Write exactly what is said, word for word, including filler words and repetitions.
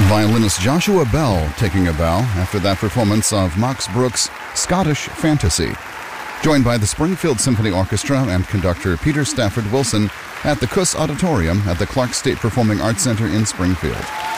Violinist Joshua Bell taking a bow after that performance of Max Bruch's Scottish Fantasy, joined by the Springfield Symphony Orchestra and conductor Peter Stafford Wilson at the Kuss Auditorium at the Clark State Performing Arts Center in Springfield.